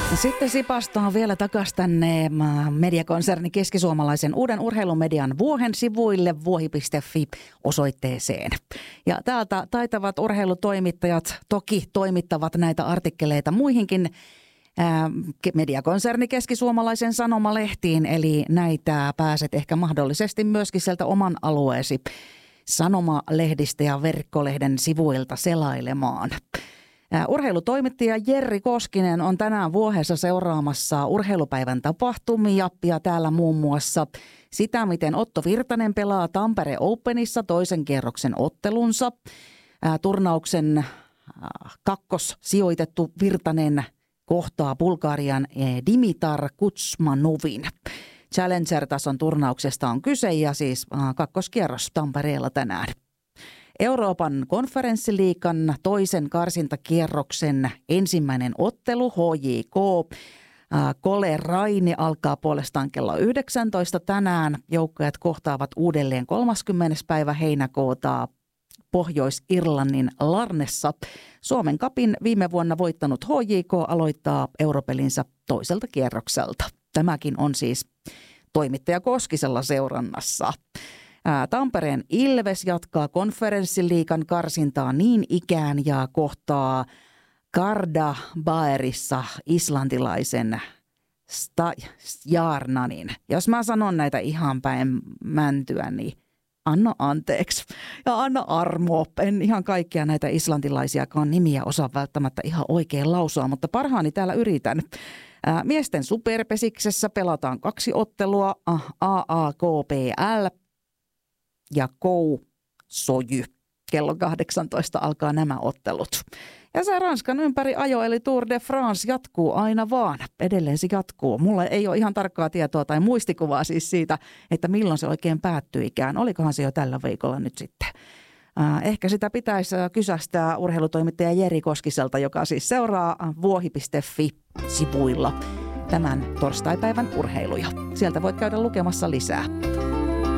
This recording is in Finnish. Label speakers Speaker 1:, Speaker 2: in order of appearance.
Speaker 1: Sitten sipastaa vielä takaisin tänne mediakonserni Keskisuomalaisen uuden urheilumedian Vuohen sivuille vuohi.fi osoitteeseen. Ja täältä taitavat urheilutoimittajat toki toimittavat näitä artikkeleita muihinkin mediakonserni Keskisuomalaisen sanomalehtiin, eli näitä pääset ehkä mahdollisesti myöskin sieltä oman alueesi sanomalehdistä ja verkkolehden sivuilta selailemaan. Urheilutoimittaja Jerri Koskinen on tänään Vuohessa seuraamassa urheilupäivän tapahtumia ja täällä muun muassa sitä, miten Otto Virtanen pelaa Tampere Openissa toisen kierroksen ottelunsa. Turnauksen kakkossijoitettu Virtanen kohtaa Bulgarian Dimitar Kutsmanovin. Challenger-tason turnauksesta on kyse ja siis kakkoskierros Tampereella tänään. Euroopan konferenssiliigan toisen karsintakierroksen ensimmäinen ottelu HJK Kole Raini alkaa puolestaan kello 19 tänään. Joukkueet kohtaavat uudelleen 30. päivä heinäkuuta Pohjois-Irlannin Larnessa. Suomen Cupin viime vuonna voittanut HJK aloittaa europelinsa toiselta kierrokselta. Tämäkin on siis toimittaja Koskisella seurannassa. Tampereen Ilves jatkaa konferenssiliigan karsintaa niin ikään ja kohtaa Garda Baerissa islantilaisen Stjarnanin. Jos mä sanon näitä ihan päin mäntyä, niin anna anteeksi ja anna armo. En ihan kaikkia näitä islantilaisiakaan nimiä osaa välttämättä ihan oikein lausua, mutta parhaani täällä yritän. Miesten superpesiksessä pelataan 2 ottelua, AAKPL ja Soju. Kello 18 alkaa nämä ottelut. Ja se Ranskan ympäri ajo, eli Tour de France, jatkuu aina vaan. Edelleen se jatkuu. Mulla ei ole ihan tarkkaa tietoa tai muistikuvaa siis siitä, että milloin se oikein päättyikään. Olikohan se jo tällä viikolla nyt sitten? Ehkä sitä pitäisi kysästää urheilutoimittaja Jeri Koskiselta, joka siis seuraa vuohi.fi-sivuilla tämän torstaipäivän urheiluja. Sieltä voit käydä lukemassa lisää.